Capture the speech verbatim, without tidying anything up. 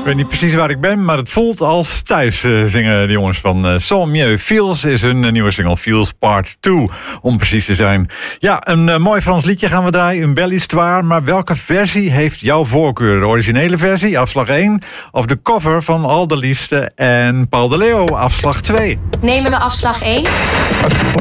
Ik weet niet precies waar ik ben, maar het voelt als thuis, uh, zingen de jongens van uh, Sans Mieux. Feels is hun uh, nieuwe single, Feels Part twee, om precies te zijn. Ja, een uh, mooi Frans liedje gaan we draaien, een belle histoire. Maar welke versie heeft jouw voorkeur? De originele versie, afslag één, of de cover van Al de Liefste en Paul de Leeuw, afslag twee? Nemen we afslag één?